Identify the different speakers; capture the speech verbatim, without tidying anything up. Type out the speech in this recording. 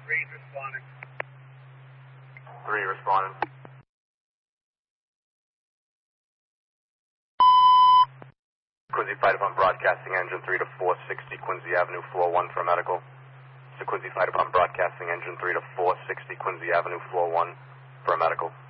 Speaker 1: Three responding.
Speaker 2: Three responding. Quincy Fire Department Broadcasting Engine three to four sixty Quincy Avenue floor one for medical. It's the Quincy Fire Department Broadcasting Engine three to four sixty Quincy Avenue floor one for medical.